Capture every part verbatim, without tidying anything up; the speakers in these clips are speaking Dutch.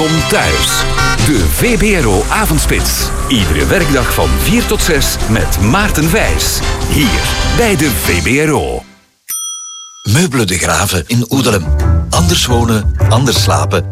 Kom thuis. De V B R O-avondspits. Iedere werkdag van vier tot zes met Maarten Wijs. Hier bij de V B R O. Meubelen de Graven in Oedelem. Anders wonen, anders slapen.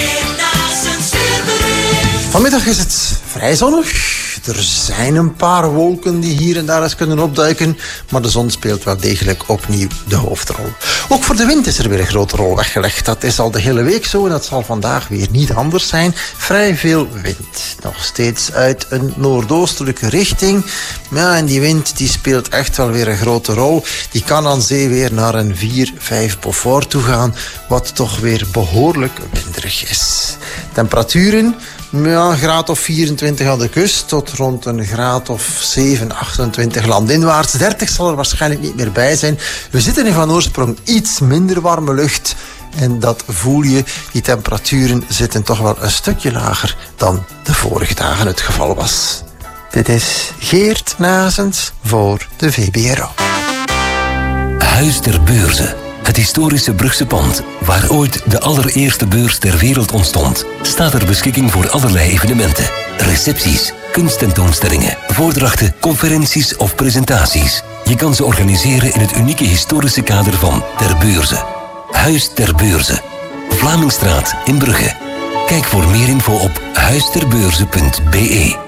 Vanmiddag is het vrij zonnig. Er zijn een paar wolken die hier en daar eens kunnen opduiken, maar de zon speelt wel degelijk opnieuw de hoofdrol. Ook voor de wind is er weer een grote rol weggelegd. Dat is al de hele week zo en dat zal vandaag weer niet anders zijn. Vrij veel wind. Nog steeds uit een noordoostelijke richting. Ja, en die wind die speelt echt wel weer een grote rol. Die kan aan zee weer naar een vier, vijf Beaufort toe gaan, wat toch weer behoorlijk winderig is. Temperaturen, ja, een graad of vierentwintig aan de kust tot rond een graad of zeven, achtentwintig landinwaarts. dertig zal er waarschijnlijk niet meer bij zijn. We zitten in van oorsprong iets minder warme lucht. En dat voel je, die temperaturen zitten toch wel een stukje lager dan de vorige dagen het geval was. Dit is Geert Nazens voor de V B R O. Huis ter Beurze. Het historische Brugse pand, waar ooit de allereerste beurs ter wereld ontstond, staat ter beschikking voor allerlei evenementen. Recepties, kunsttentoonstellingen, voordrachten, conferenties of presentaties. Je kan ze organiseren in het unieke historische kader van Ter Beurze. Huis ter Beurze. Vlamingstraat in Brugge. Kijk voor meer info op huisterbeurze punt be.